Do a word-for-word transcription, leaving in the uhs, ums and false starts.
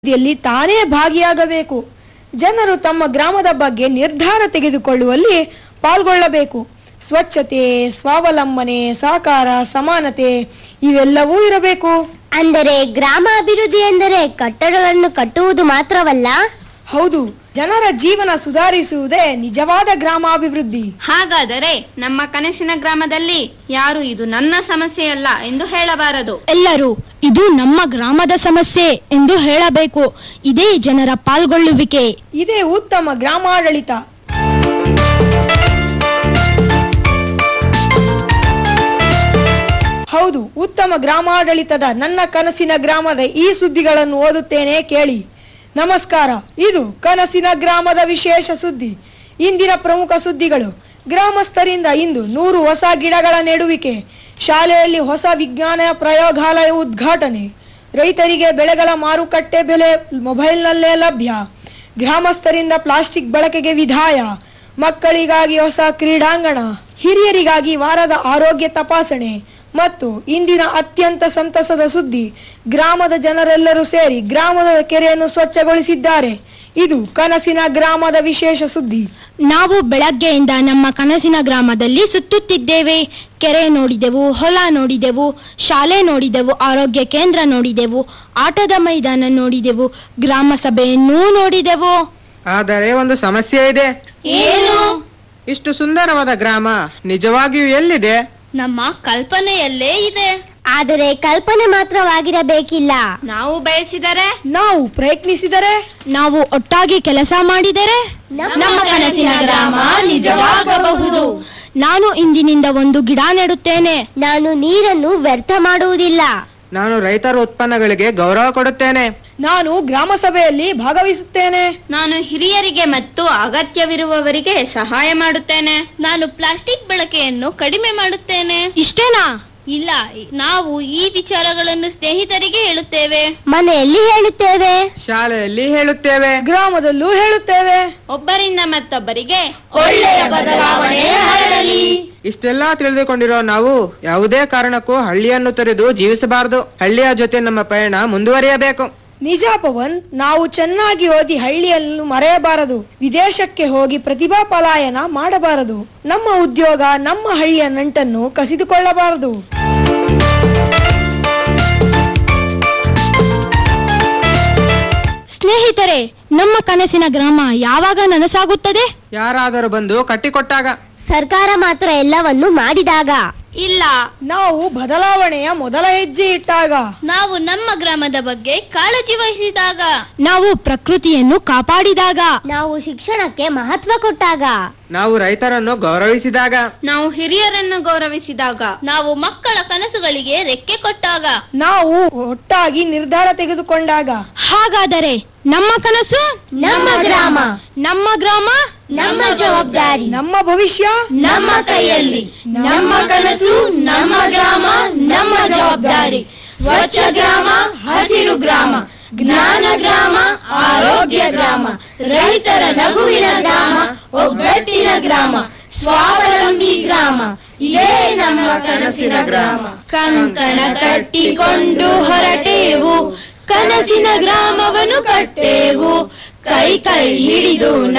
ಯಲ್ಲಿ ತಾನೇ ಭಾಗಿಯಾಗಬೇಕು. ಜನರು ತಮ್ಮ ಗ್ರಾಮದ ಬಗ್ಗೆ ನಿರ್ಧಾರ ತೆಗೆದುಕೊಳ್ಳುವಲ್ಲಿ ಪಾಲ್ಗೊಳ್ಳಬೇಕು. ಸ್ವಚ್ಛತೆ, ಸ್ವಾವಲಂಬನೆ, ಸಹಕಾರ, ಸಮಾನತೆ ಇವೆಲ್ಲವೂ ಇರಬೇಕು. ಅಂದರೆ ಗ್ರಾಮ ಅಭಿವೃದ್ಧಿ ಎಂದರೆ ಕಟ್ಟಡಗಳನ್ನು ಕಟ್ಟುವುದು ಮಾತ್ರವಲ್ಲ. ಹೌದು, ಜನರ ಜೀವನ ಸುಧಾರಿಸುವುದೇ ನಿಜವಾದ ಗ್ರಾಮಾಭಿವೃದ್ಧಿ. ಹಾಗಾದರೆ ನಮ್ಮ ಕನಸಿನ ಗ್ರಾಮದಲ್ಲಿ ಯಾರು ಇದು ನನ್ನ ಸಮಸ್ಯೆಯಲ್ಲ ಎಂದು ಹೇಳಬಾರದು. ಎಲ್ಲರೂ ಇದು ನಮ್ಮ ಗ್ರಾಮದ ಸಮಸ್ಯೆ ಎಂದು ಹೇಳಬೇಕು. ಇದೇ ಜನರ ಪಾಲ್ಗೊಳ್ಳುವಿಕೆ, ಇದೇ ಉತ್ತಮ ಗ್ರಾಮಾಡಳಿತ. ಹೌದು, ಉತ್ತಮ ಗ್ರಾಮಾಡಳಿತದ ನನ್ನ ಕನಸಿನ ಗ್ರಾಮದ ಈ ಸುದ್ದಿಗಳನ್ನು ಓದುತ್ತೇನೆ ಕೇಳಿ. ನಮಸ್ಕಾರ, ಇದು ಕನಸಿನ ಗ್ರಾಮದ ವಿಶೇಷ ಸುದ್ದಿ. ಇಂದಿನ ಪ್ರಮುಖ ಸುದ್ದಿಗಳು: ಗ್ರಾಮಸ್ಥರಿಂದ ಇಂದು ನೂರು ಹೊಸ ಗಿಡಗಳ ನೆಡುವಿಕೆ, ಶಾಲೆಯಲ್ಲಿ ಹೊಸ ವಿಜ್ಞಾನ ಪ್ರಯೋಗಾಲಯ ಉದ್ಘಾಟನೆ, ರೈತರಿಗೆ ಬೆಳೆಗಳ ಮಾರುಕಟ್ಟೆ ಬೆಲೆ ಮೊಬೈಲ್ನಲ್ಲೇ ಲಭ್ಯ, ಗ್ರಾಮಸ್ಥರಿಂದ ಪ್ಲಾಸ್ಟಿಕ್ ಬಳಕೆಗೆ ವಿಧಾಯ, ಮಕ್ಕಳಿಗಾಗಿ ಹೊಸ ಕ್ರೀಡಾಂಗಣ, ಹಿರಿಯರಿಗಾಗಿ ವಾರದ ಆರೋಗ್ಯ ತಪಾಸಣೆ ಮತ್ತು ಇಂದಿನ ಅತ್ಯಂತ ಸಂತಸದ ಸುದ್ದಿ: ಗ್ರಾಮದ ಜನರೆಲ್ಲರೂ ಸೇರಿ ಗ್ರಾಮದ ಕೆರೆಯನ್ನು ಸ್ವಚ್ಛಗೊಳಿಸಿದ್ದಾರೆ. ಇದು ಕನಸಿನ ಗ್ರಾಮದ ವಿಶೇಷ ಸುದ್ದಿ. ನಾವು ಬೆಳಗ್ಗೆಯಿಂದ ನಮ್ಮ ಕನಸಿನ ಗ್ರಾಮದಲ್ಲಿ ಸುತ್ತುತ್ತಿದ್ದೇವೆ. ಕೆರೆ ನೋಡಿದೆವು, ಹೊಲ ನೋಡಿದೆವು, ಶಾಲೆ ನೋಡಿದೆವು, ಆರೋಗ್ಯ ಕೇಂದ್ರ ನೋಡಿದೆವು, ಆಟದ ಮೈದಾನ ನೋಡಿದೆವು, ಗ್ರಾಮ ಸಭೆಯನ್ನೂ ನೋಡಿದೆವು. ಆದರೆ ಒಂದು ಸಮಸ್ಯೆ ಇದೆ. ಏನು? ಇಷ್ಟು ಸುಂದರವಾದ ಗ್ರಾಮ ನಿಜವಾಗಿಯೂ ಎಲ್ಲಿದೆ? ನಮ್ಮ ಕಲ್ಪನೆಯಲ್ಲೇ ಇದೆ. ಆದರೆ ಕಲ್ಪನೆ ಮಾತ್ರವಾಗಿರಬೇಕಿಲ್ಲ. ನಾವು ಬಯಸಿದರೆ, ನಾವು ಪ್ರಯತ್ನಿಸಿದರೆ, ನಾವು ಒಟ್ಟಾಗಿ ಕೆಲಸ ಮಾಡಿದರೆ ನಮ್ಮ ಕನಸಿನ ಗ್ರಾಮ ನಿಜವಾಗಬಹುದು. ನಾನು ಇಂದಿನಿಂದ ಒಂದು ಗಿಡ ನೆಡುತ್ತೇನೆ. ನಾನು ನೀರನ್ನು ವ್ಯರ್ಥ ಮಾಡುವುದಿಲ್ಲ. ನಾನು ರೈತರ ಉತ್ಪನ್ನಗಳಿಗೆ ಗೌರವ ಕೊಡುತ್ತೇನೆ. ನಾನು ಗ್ರಾಮ ಸಭೆಯಲ್ಲಿ ಭಾಗವಹಿಸುತ್ತೇನೆ. ನಾನು ಹಿರಿಯರಿಗೆ ಮತ್ತು ಅಗತ್ಯವಿರುವವರಿಗೆ ಸಹಾಯ ಮಾಡುತ್ತೇನೆ. ನಾನು ಪ್ಲಾಸ್ಟಿಕ್ ಬಳಕೆಯನ್ನು ಕಡಿಮೆ ಮಾಡುತ್ತೇನೆ. ಇಷ್ಟೇನಾ? ಇಲ್ಲ, ನಾವು ಈ ವಿಚಾರಗಳನ್ನು ಸ್ನೇಹಿತರಿಗೆ ಹೇಳುತ್ತೇವೆ, ಮನೆಯಲ್ಲಿ ಹೇಳುತ್ತೇವೆ, ಶಾಲೆಯಲ್ಲಿ ಹೇಳುತ್ತೇವೆ, ಗ್ರಾಮದಲ್ಲೂ ಹೇಳುತ್ತೇವೆ. ಒಬ್ಬರಿಂದ ಮತ್ತೊಬ್ಬರಿಗೆ ಒಳ್ಳೆಯ ಬದಲಾವಣೆ ಹರಡಲಿ. ಇಷ್ಟೆಲ್ಲಾ ತಿಳಿದುಕೊಂಡಿರೋ ನಾವು ಯಾವುದೇ ಕಾರಣಕ್ಕೂ ಹಳ್ಳಿಯನ್ನು ತೊರೆದು ಜೀವಿಸಬಾರದು. ಹಳ್ಳಿಯ ಜೊತೆ ನಮ್ಮ ಪಯಣ ಮುಂದುವರಿಯಬೇಕು. ನಿಜ ಪವನ್, ನಾವು ಚೆನ್ನಾಗಿ ಓದಿ ಹಳ್ಳಿಯನ್ನು ಮರೆಯಬಾರದು. ವಿದೇಶಕ್ಕೆ ಹೋಗಿ ಪ್ರತಿಭಾ ಪಲಾಯನ ಮಾಡಬಾರದು. ನಮ್ಮ ಉದ್ಯೋಗ, ನಮ್ಮ ಹಳ್ಳಿಯ ನಂಟನ್ನು ಕಸಿದುಕೊಳ್ಳಬಾರದು. ಸ್ನೇಹಿತರೆ, ನಮ್ಮ ಕನಸಿನ ಗ್ರಾಮ ಯಾವಾಗ ನನಸಾಗುತ್ತದೆ? ಯಾರಾದರೂ ಬಂದು ಕಟ್ಟಿಕೊಟ್ಟಾಗ. ಸರ್ಕಾರ ಮಾತ್ರ ಎಲ್ಲವನ್ನು ಮಾಡಿದಾಗ. ಇಲ್ಲ, ನಾವು ಬದಲಾವಣೆಯ ಮೊದಲ ಹೆಜ್ಜೆ ಇಟ್ಟಾಗ. ನಾವು ನಮ್ಮ ಗ್ರಾಮದ ಬಗ್ಗೆ ಕಾಳಜಿ ವಹಿಸಿದಾಗ. ನಾವು ಪ್ರಕೃತಿಯನ್ನು ಕಾಪಾಡಿದಾಗ. ನಾವು ಶಿಕ್ಷಣಕ್ಕೆ ಮಹತ್ವ ಕೊಟ್ಟಾಗ. ನಾವು ರೈತರನ್ನು ಗೌರವಿಸಿದಾಗ. ನಾವು ಹಿರಿಯರನ್ನು ಗೌರವಿಸಿದಾಗ. ನಾವು ಮಕ್ಕಳ ಕನಸುಗಳಿಗೆ ರೆಕ್ಕೆ ಕೊಟ್ಟಾಗ. ನಾವು ಒಟ್ಟಾಗಿ ನಿರ್ಧಾರ ತೆಗೆದುಕೊಂಡಾಗ. ಹಾಗಾದರೆ ನಮ್ಮ ಕನಸು ನಮ್ಮ ಗ್ರಾಮ, ನಮ್ಮ ಗ್ರಾಮ ನಮ್ಮ ಜವಾಬ್ದಾರಿ, ನಮ್ಮ ಭವಿಷ್ಯ ನಮ್ಮ ಕೈಯಲ್ಲಿ. ನಮ್ಮ ಕನಸು, ನಮ್ಮ ಗ್ರಾಮ, ನಮ್ಮ ಜವಾಬ್ದಾರಿ. ಸ್ವಚ್ಛ ಗ್ರಾಮ, ಹಸಿರು ಗ್ರಾಮ, ಜ್ಞಾನ ಗ್ರಾಮ, ಆರೋಗ್ಯ ಗ್ರಾಮ, ರೈತರ ನಗುವಿನ ಗ್ರಾಮ, ಒಗ್ಗಟ್ಟಿನ ಗ್ರಾಮ, ಸ್ವಾವಲಂಬಿ ಗ್ರಾಮ. ಇದೇ ನಮ್ಮ ಕನಸಿನ ಗ್ರಾಮ. ಕಂಕಣ ಕಟ್ಟಿಕೊಂಡು ಹೊರಟೇವು, ಕನಸಿನ ಗ್ರಾಮವನ್ನು ಕಟ್ಟೇವು. ಕೈ ಕೈ ಹಿಡಿದು